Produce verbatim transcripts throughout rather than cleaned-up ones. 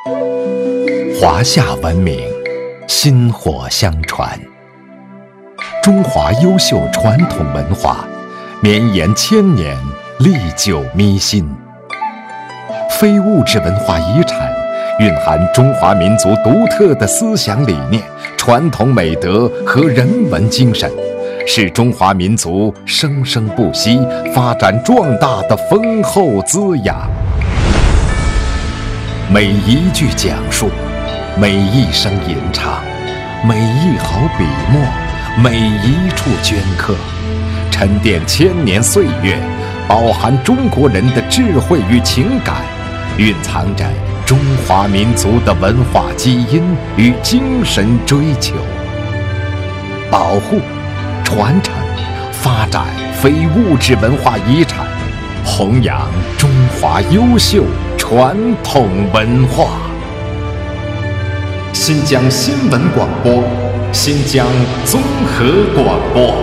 华夏文明，薪火相传。中华优秀传统文化，绵延千年，历久弥新。非物质文化遗产，蕴含中华民族独特的思想理念、传统美德和人文精神，是中华民族生生不息、发展壮大的丰厚滋养。每一句讲述，每一声吟唱，每一毫笔墨，每一处镌刻，沉淀千年岁月，饱含中国人的智慧与情感，蕴藏着中华民族的文化基因与精神追求。保护、传承、发展非物质文化遗产，弘扬中华优秀传统文化。新疆新闻广播，新疆综合广播。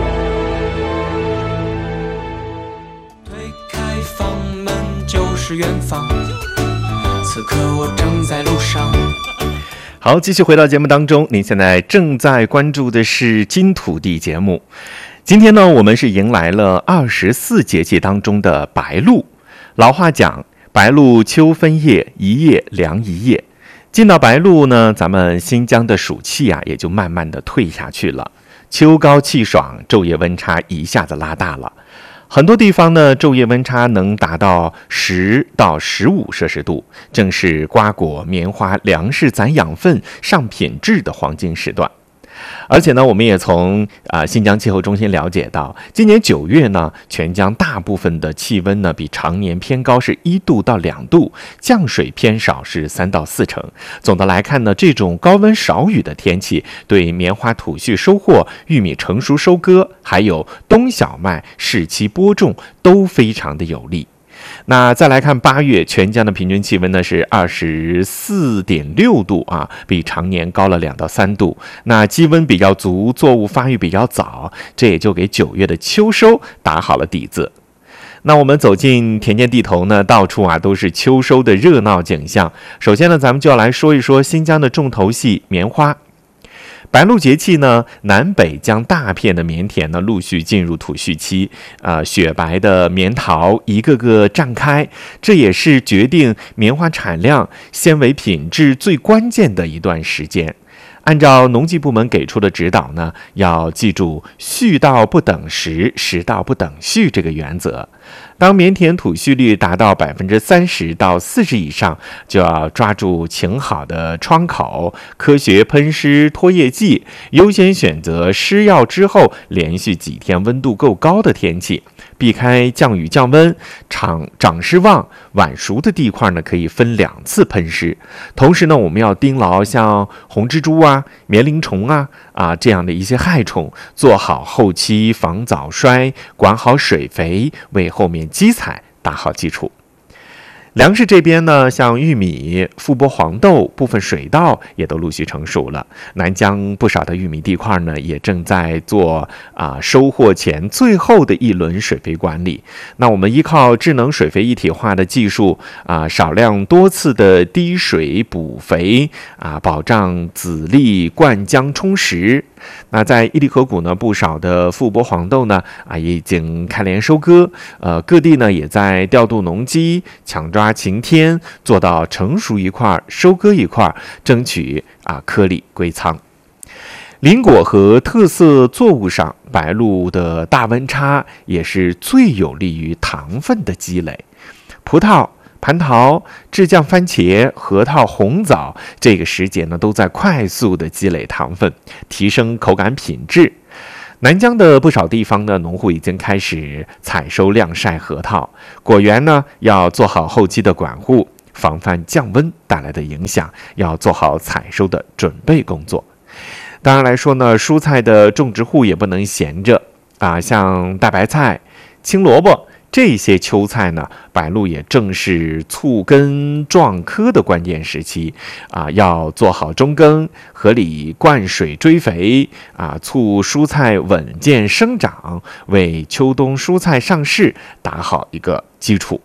推开房门就是远方，此刻我正在路上。 好，继续回到节目当中，您现在正在关注的是金土地节目。今天呢，我们是迎来了二十四节气当中的白露。老话讲，白露秋分夜，一夜凉一夜。进到白露呢，咱们新疆的暑气啊，也就慢慢的退下去了。秋高气爽，昼夜温差一下子拉大了。很多地方呢，昼夜温差能达到十到十五摄氏度，正是瓜果、棉花、粮食攒养分、上品质的黄金时段。而且呢，我们也从啊、呃、新疆气候中心了解到，今年九月呢，全疆大部分的气温呢比常年偏高是一度到两度，降水偏少是三到四成。总的来看呢，这种高温少雨的天气，对棉花吐絮收获、玉米成熟收割，还有冬小麦适期播种都非常的有利。那再来看八月，全疆的平均气温呢是二十四点六度啊，比常年高了两到三度。那积温比较足，作物发育比较早，这也就给九月的秋收打好了底子。那我们走进田间地头呢，到处啊都是秋收的热闹景象。首先呢，咱们就要来说一说新疆的重头戏——棉花。白露节气呢，南北疆大片的棉田呢陆续进入吐絮期，呃，雪白的棉桃一个个绽开，这也是决定棉花产量、纤维品质最关键的一段时间。按照农技部门给出的指导呢，要记住絮稻不等时，时稻不等絮这个原则。当棉田吐絮率达到百分之三十到四十以上，就要抓住晴好的窗口，科学喷施脱叶剂，优先选择施药之后连续几天温度够高的天气，避开降雨降温、长长湿旺、晚熟的地块呢，可以分两次喷施。同时呢，我们要盯牢像红蜘蛛啊、棉铃虫啊啊这样的一些害虫，做好后期防早衰，管好水肥，为后面基采打好基础。粮食这边呢，像玉米、富波黄豆、部分水稻也都陆续成熟了。南疆不少的玉米地块呢，也正在做啊收获前最后的一轮水肥管理。那我们依靠智能水肥一体化的技术啊，少量多次的滴水补肥啊，保障籽粒灌浆充实。那在伊犁河谷呢，不少的富波黄豆呢啊也已经开镰收割，呃，各地呢也在调度农机，抢抓晴天，做到成熟一块收割一块，争取啊颗粒归仓。林果和特色作物上，白露的大温差也是最有利于糖分的积累。葡萄、蟠桃、制酱番茄、核桃、红枣，这个时节呢，都在快速的积累糖分，提升口感品质。南疆的不少地方呢，农户已经开始采收晾晒核桃，果园呢要做好后期的管护，防范降温带来的影响，要做好采收的准备工作。当然来说呢，蔬菜的种植户也不能闲着啊，像大白菜、青萝卜这些秋菜呢，白露也正是促根壮棵的关键时期啊，要做好中耕，合理灌水追肥啊，促蔬菜稳健生长，为秋冬蔬菜上市打好一个基础。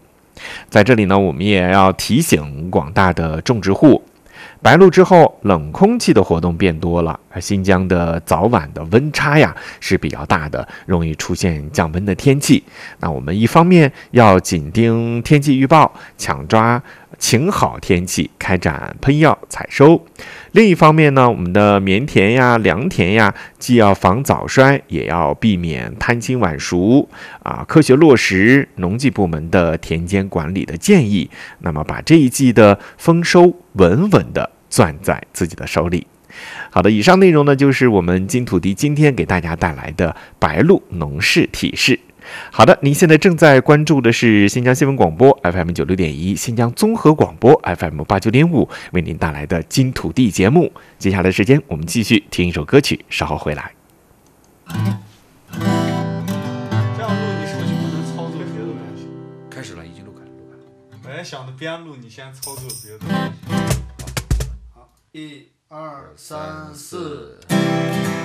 在这里呢，我们也要提醒广大的种植户，白露之后，冷空气的活动变多了，而新疆的早晚的温差呀是比较大的，容易出现降温的天气。那我们一方面要紧盯天气预报，抢抓晴好天气，开展喷药采收；另一方面呢，我们的棉田呀、良田呀，既要防早衰，也要避免贪青晚熟啊，科学落实农技部门的田间管理的建议，那么把这一季的丰收稳稳的攥在自己的手里。好的，以上内容呢，就是我们金土地今天给大家带来的白露农事提示。好的，您现在正在关注的是新疆新闻广播 F M 九六点一，新疆综合广播 F M 八九点五，为您带来的金土地节目。接下来的时间，我们继续听一首歌曲，稍后回来。 这样录你是不是就不能操作别的东西？ 开始了，已经录开了，录开了。 本来想着边录你先操作别的东西。好，一二三四。